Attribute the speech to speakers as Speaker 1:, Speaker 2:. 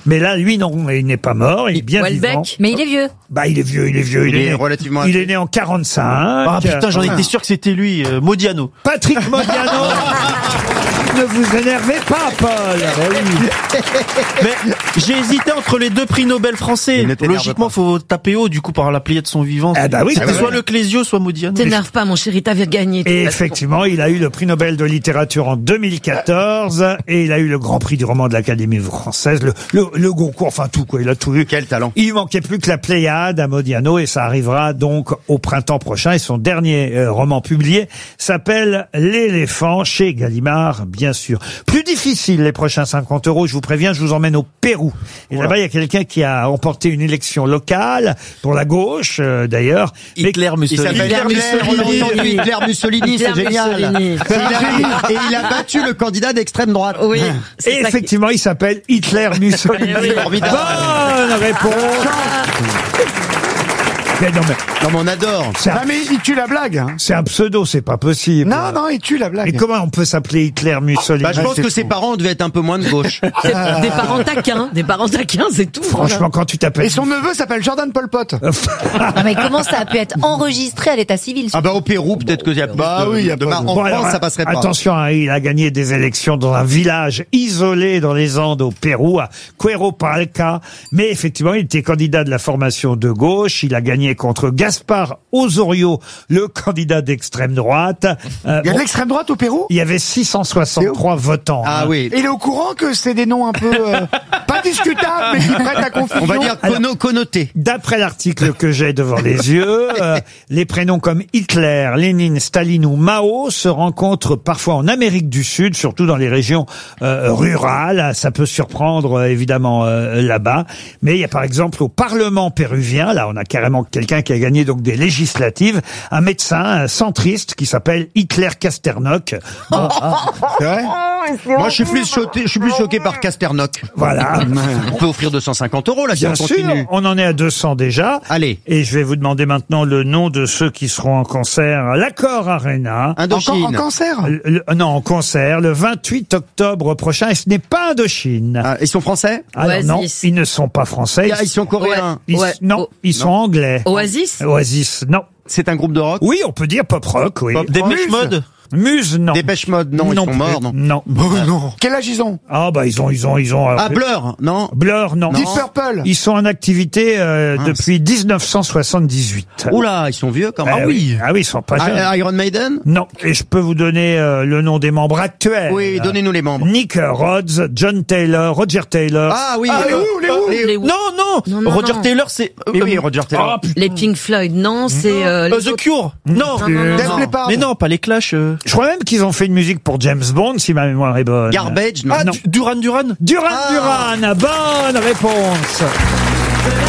Speaker 1: Mais là, lui, non, il n'est pas mort, il est bien vivant.
Speaker 2: Mais il est vieux.
Speaker 1: Bah, il est vieux.
Speaker 3: Il est relativement
Speaker 1: Il est né en 45.
Speaker 4: Ah putain, j'en étais sûr que c'était lui, Modiano.
Speaker 1: Patrick Modiano. Ne vous énervez pas, Paul.
Speaker 4: Mais j'ai hésité entre les deux prix Nobel français. Logiquement, faut taper haut, du coup, par la Pléiade de son vivant.
Speaker 1: Ah bah oui,
Speaker 4: c'était soit le Clésio, soit Modiano.
Speaker 2: T'énerve pas, mon chéri, t'avais gagné.
Speaker 1: Et effectivement, il a eu le prix Nobel de littérature en 2014 et il a eu le grand prix du roman de l'Académie française, le Goncourt, enfin tout quoi, il a tout eu.
Speaker 3: Quel talent.
Speaker 1: Il manquait plus que la Pléiade à Modiano et ça arrivera donc au printemps prochain et son dernier roman publié s'appelle L'éléphant chez Gallimard, bien sûr. Plus difficile les prochains 50 €, je vous préviens, je vous emmène au Pérou. Et là-bas, il y a quelqu'un qui a remporté une élection locale pour la gauche d'ailleurs.
Speaker 4: Hitler Mussolini.
Speaker 3: Hitler Mussolini, c'est génial. Et il a battu le candidat d'extrême droite.
Speaker 2: Oui.
Speaker 1: Et effectivement, il s'appelle Hitler Mussolini. Bonne réponse. Mais non,
Speaker 3: mais on adore.
Speaker 5: Mais il tue la blague. Hein.
Speaker 1: C'est un pseudo, c'est pas possible.
Speaker 5: Non, il tue la blague.
Speaker 1: Et comment on peut s'appeler Hitler Mussolini?
Speaker 3: Bah, je pense que ses parents devaient être un peu moins de gauche.
Speaker 2: Des parents taquins, c'est tout.
Speaker 1: Franchement, quand tu t'appelles...
Speaker 5: Et son neveu s'appelle Jordan Pol Pot.
Speaker 6: Non, mais comment ça a pu être enregistré à l'état civil?
Speaker 3: Ah bah au Pérou, peut-être qu'il y a plus de en France, ça passerait pas.
Speaker 1: Attention, hein, il a gagné des élections dans un village isolé dans les Andes au Pérou, à Cueropalca. Mais effectivement, il était candidat de la formation de gauche. Il a gagné contre Gaspard Osorio, le candidat d'extrême droite.
Speaker 5: Il y a de l'extrême droite au Pérou?
Speaker 1: Il y avait 663 votants.
Speaker 3: Ah oui.
Speaker 5: Et il est au courant que c'est des noms un peu pas discutables, mais qui prêtent à confusion.
Speaker 3: On va dire connotés.
Speaker 1: D'après l'article que j'ai devant les yeux, les prénoms comme Hitler, Lénine, Staline ou Mao se rencontrent parfois en Amérique du Sud, surtout dans les régions rurales. Ça peut surprendre évidemment là-bas. Mais il y a par exemple au Parlement péruvien, là on a carrément quelqu'un qui a gagné donc des législatives, un médecin centriste qui s'appelle Hitler Casternock.
Speaker 5: C'est vrai?
Speaker 3: Moi, je suis plus choqué par Casternock.
Speaker 1: Voilà.
Speaker 3: On peut offrir 250 € là, si on
Speaker 1: Bien
Speaker 3: continue.
Speaker 1: sûr, on en est à 200 déjà.
Speaker 3: Allez.
Speaker 1: Et je vais vous demander maintenant le nom de ceux qui seront en concert à l'Accor Arena.
Speaker 3: Indochine.
Speaker 5: En cancer?
Speaker 1: Non, en concert, le 28 octobre prochain. Et ce n'est pas Indochine.
Speaker 3: Ah, ils sont français?
Speaker 1: Alors non,
Speaker 2: Oasis.
Speaker 1: ils ne sont pas français.
Speaker 3: Ils sont coréens.
Speaker 1: Non, ils sont anglais.
Speaker 2: Oasis?
Speaker 1: Oasis, non.
Speaker 3: C'est un groupe de rock?
Speaker 1: Oui, on peut dire pop rock, oui.
Speaker 4: Dépêche Mode.
Speaker 1: Muse, non.
Speaker 3: Dépêche Mode, non, ils sont
Speaker 1: plus.
Speaker 3: morts, non.
Speaker 1: Non.
Speaker 5: Non. Quel âge ils ont?
Speaker 1: Ah bah ils ont.
Speaker 3: Ah, Blur, non?
Speaker 1: Blur, non.
Speaker 5: Deep Purple.
Speaker 1: Ils sont en activité depuis 1978.
Speaker 3: Oula, ils sont vieux quand même.
Speaker 1: Ah oui, ils sont pas jeunes.
Speaker 3: Iron Maiden?
Speaker 1: Non, et je peux vous donner le nom des membres actuels.
Speaker 3: Oui, donnez-nous les membres.
Speaker 1: Nick Rhodes, John Taylor, Roger Taylor.
Speaker 3: Ah oui,
Speaker 2: Les Who.
Speaker 4: Non, Roger Taylor, c'est...
Speaker 3: oui, Roger Taylor.
Speaker 2: Les Pink Floyd, non, c'est...
Speaker 4: The Cure. Non.
Speaker 5: Def Leppard.
Speaker 4: Mais non, pas les Clash.
Speaker 1: Je crois même qu'ils ont fait une musique pour James Bond, si ma mémoire est bonne.
Speaker 3: Garbage, non.
Speaker 4: Ah, Duran Duran.
Speaker 1: Duran Duran, bonne réponse.